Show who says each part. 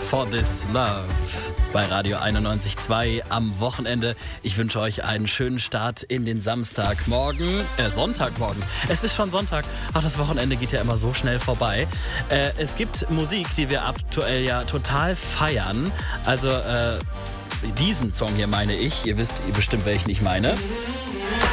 Speaker 1: For This Love bei Radio 91.2 am Wochenende. Ich wünsche euch einen schönen Start in den Sonntagmorgen. Es ist schon Sonntag. Ach, das Wochenende geht ja immer so schnell vorbei. Es gibt Musik, die wir aktuell ja total feiern. Also diesen Song hier meine ich. Ihr wisst bestimmt, welchen ich meine.